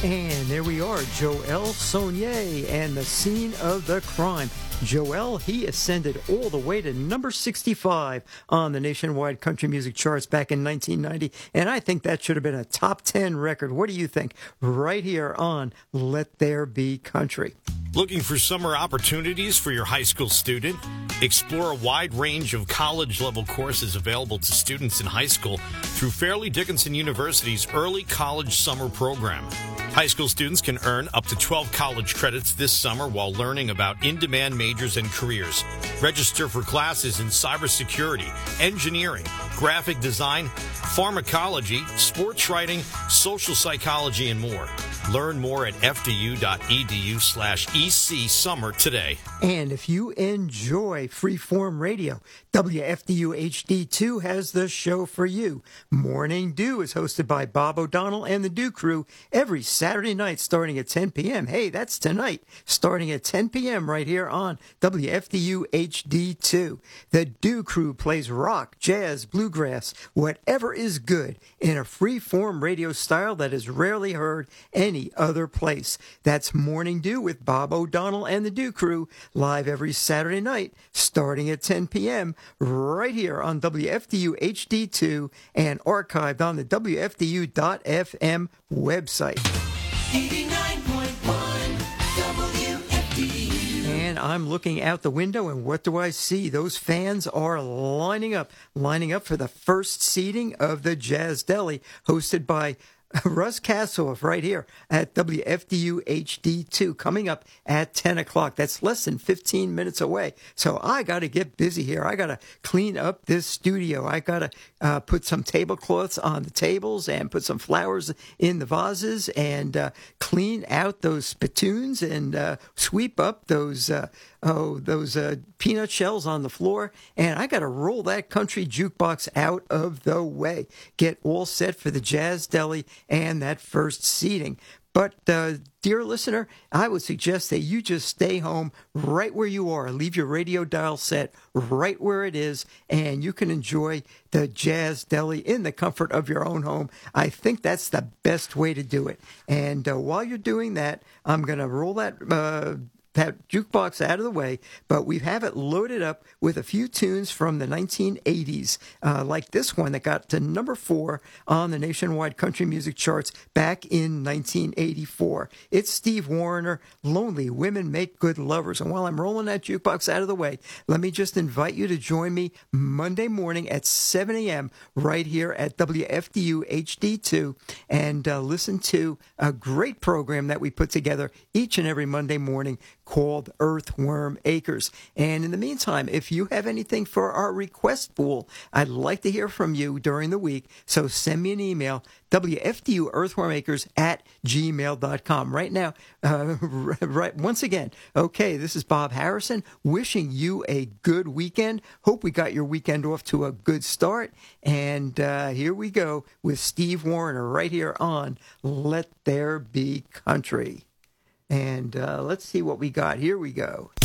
And there we are, Joel Sonnier and the scene of the crime. Joel, he ascended all the way to number 65 on the nationwide country music charts back in 1990, and I think that should have been a top 10 record. What do you think? Right here on Let There Be Country. Looking for summer opportunities for your high school student? Explore a wide range of college-level courses available to students in high school through Fairleigh Dickinson University's Early College Summer Program. High school students can earn up to 12 college credits this summer while learning about in-demand majors and careers. Register for classes in cybersecurity, engineering, graphic design, pharmacology, sports writing, social psychology, and more. Learn more at fdu.edu/EC Summer today. And if you enjoy freeform radio, WFDU HD2 has the show for you. Morning Dew is hosted by Bob O'Donnell and the Dew Crew every Saturday night starting at 10 p.m. Hey, that's tonight, starting at 10 p.m. right here on WFDU HD2. The Dew Crew plays rock, jazz, bluegrass, whatever is good in a freeform radio style that is rarely heard any other place. That's Morning Dew with Bob O'Donnell and the Dew Crew, live every Saturday night starting at 10 p.m. right here on WFDU HD2 and archived on the WFDU.FM website. 89.1 WFDU. And I'm looking out the window, and what do I see? Those fans are lining up for the first seating of the Jazz Deli, hosted by Russ Kassoff right here at WFDU HD2, coming up at 10 o'clock. That's less than 15 minutes away. So I got to get busy here. I got to clean up this studio. I got to put some tablecloths on the tables and put some flowers in the vases and clean out those spittoons and sweep up those peanut shells on the floor. And I got to roll that country jukebox out of the way. Get all set for the Jazz Deli and that first seating. But, dear listener, I would suggest that you just stay home right where you are. Leave your radio dial set right where it is, and you can enjoy the Jazz Deli in the comfort of your own home. I think that's the best way to do it. And while you're doing that, I'm going to roll that jukebox out of the way, but we have it loaded up with a few tunes from the 1980s, like this one that got to number 4 on the nationwide country music charts back in 1984. It's Steve Wariner, Lonely Women Make Good Lovers. And while I'm rolling that jukebox out of the way, let me just invite you to join me Monday morning at 7 a.m. right here at WFDU HD2 and listen to a great program that we put together each and every Monday morning called Earthworm Acres. And in the meantime, if you have anything for our request pool, I'd like to hear from you during the week. So send me an email, WFDUearthwormacres@gmail.com. Right now, right once again, okay, this is Bob Harrison wishing you a good weekend. Hope we got your weekend off to a good start. And here we go with Steve Wariner right here on Let There Be Country. And let's see what we got. Here we go.